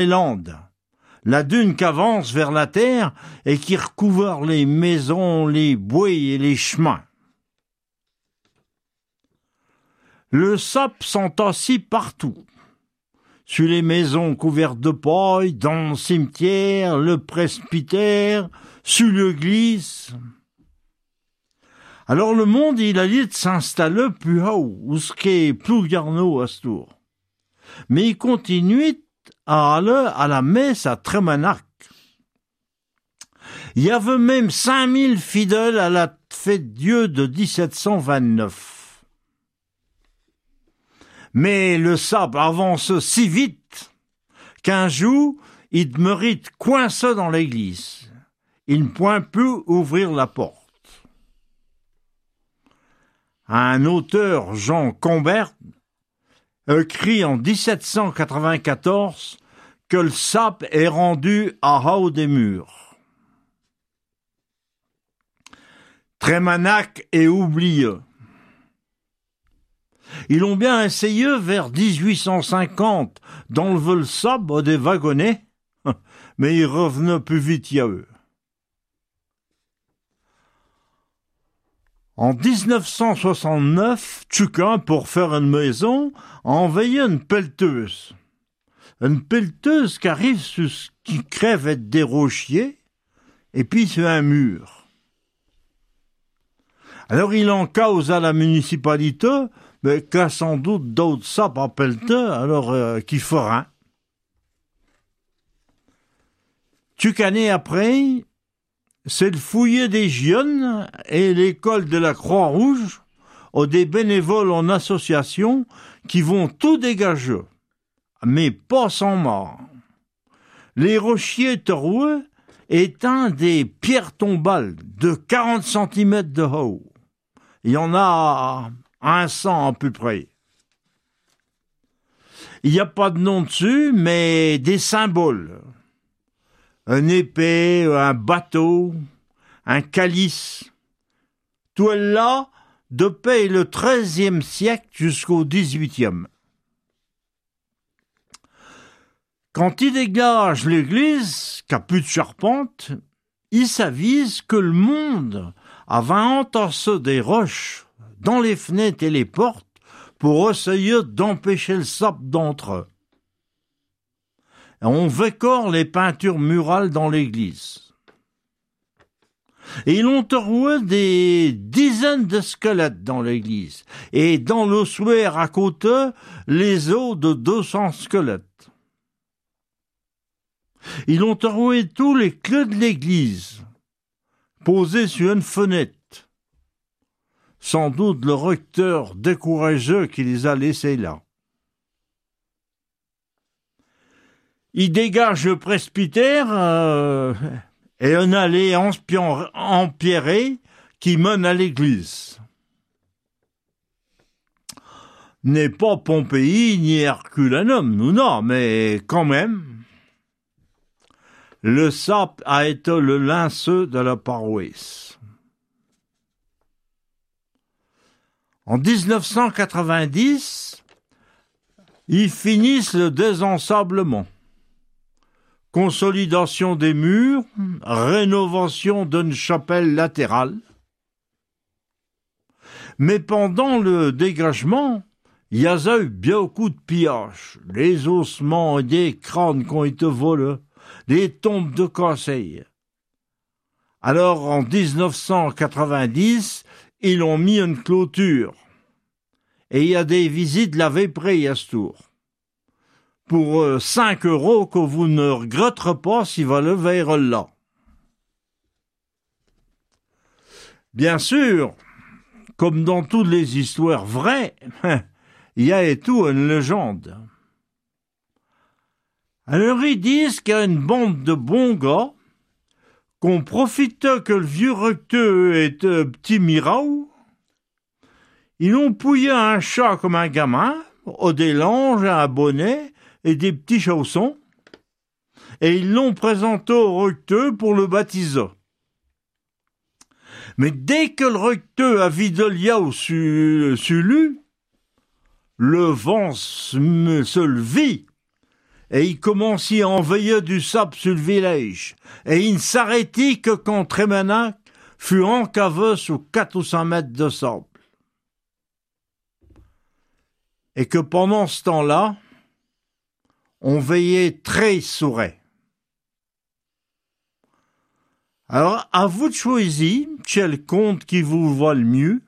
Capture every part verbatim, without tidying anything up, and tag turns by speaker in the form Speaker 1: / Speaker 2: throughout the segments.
Speaker 1: les landes. La dune qu'avance vers la terre et qui recouvre les maisons, les bois et les chemins. Le sap s'entassit partout. Sur les maisons couvertes de paille, dans le cimetière, le presbytère, sur l'église. Alors le monde, il a dit de s'installer plus haut, où ce qui est plus garno à ce tour. Mais il continue à aller à la messe à Trémanac. Il y avait même cinq mille fidèles à la fête Dieu de dix-sept cent vingt-neuf. Mais le sable avance si vite qu'un jour, il demeurait coincé dans l'église. Il ne pouvait plus ouvrir la porte. Un auteur, Jean Combert, écrit en dix-sept cent quatre-vingt-quatorze que le sap est rendu à haut des murs. Trémanac est oublié. Ils ont bien essayé vers dix-huit cent cinquante d'enlever le sap des wagonnets, mais ils revenaient plus vite à eux. En dix-neuf cent soixante-neuf, Tchukin, pour faire une maison, a envoyé une pelleteuse. Une pelleteuse qui arrive sur ce qui crève des rochers, et puis sur un mur. Alors il en cause à la municipalité, mais qu'a sans doute d'autres sapes à pelleter, alors euh, qui fera. Tchukané après, c'est le fouiller des jeunes et l'école de la Croix-Rouge ont des bénévoles en association qui vont tout dégager, mais pas sans mort. Les rochers Teroueux est un des pierres tombales de quarante centimètres de haut. Il y en a un cent à peu près. Il n'y a pas de nom dessus, mais des symboles. Un épée, un bateau, un calice. Tout est là depuis le treizième siècle jusqu'au dix-huitième. Quand il dégage l'église, qui n'a plus de charpente, il s'avise que le monde avait entassé des roches dans les fenêtres et les portes pour essayer d'empêcher le sap d'entrer. On vécore les peintures murales dans l'église. Et ils ont trouvé des dizaines de squelettes dans l'église. Et dans l'ossuaire à côté, les os de deux cents squelettes. Ils ont trouvé tous les clés de l'église, posés sur une fenêtre. Sans doute le recteur décourageux qui les a laissés là. Il dégage le presbytère euh, et une allée empierrée qui mène à l'église. N'est pas Pompéi ni Herculanum, nous non, mais quand même. Le sap a été le linceux de la paroisse. En dix-neuf cent quatre-vingt-dix, ils finissent le désensablement. Consolidation des murs, rénovation d'une chapelle latérale. Mais pendant le dégagement, il y a eu beaucoup de pillages, les ossements et des crânes qui ont été volés, des tombes de conseils. Alors, en dix-neuf cent quatre-vingt-dix, ils ont mis une clôture. Et il y a des visites la veille à ce tour. Pour euh, cinq euros que vous ne regretterez pas s'il va le vers là. Bien sûr, comme dans toutes les histoires vraies, il y a et tout une légende. Alors ils disent qu'il y a une bande de bons gars qu'on profitait que le vieux recteur était petit miraou. Ils ont pouillé un chat comme un gamin, au des langes, un bonnet et des petits chaussons, et ils l'ont présenté au recteur pour le baptiser. Mais dès que le recteur a vidé le liao sur lui, le vent se, se levit, et il commençait à enveiller du sable sur le village. Et il ne s'arrêtait que quand Trémenac fut encavé sous quatre ou cinq mètres de sable. Et que pendant ce temps-là, on veillait très souret. Alors, à vous de choisir quel conte qui vous va le mieux.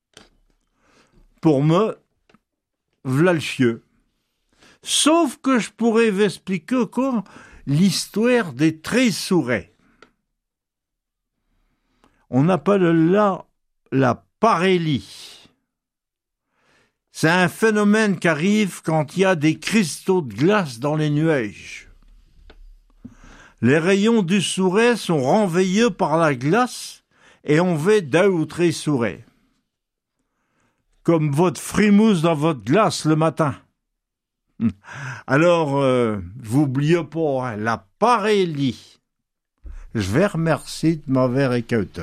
Speaker 1: Pour me, v'là le fieux. Sauf que je pourrais vous expliquer encore l'histoire des treize sourets. On appelle là la parélie. C'est un phénomène qui arrive quand il y a des cristaux de glace dans les nuages. Les rayons du souret sont renveillés par la glace et on fait deux ou treize sourets. Comme votre frimousse dans votre glace le matin. Alors, euh, vous n'oubliez pas, hein, la parélie. Je vais remercier de m'avoir écouté.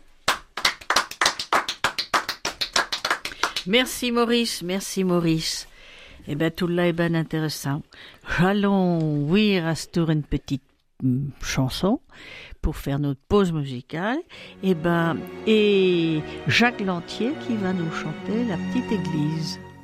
Speaker 2: Merci Maurice, merci Maurice. Eh bien, tout là est bien intéressant. Allons, oui, rester une petite mm, chanson pour faire notre pause musicale. Eh ben, et Jacques Lantier qui va nous chanter La Petite Église.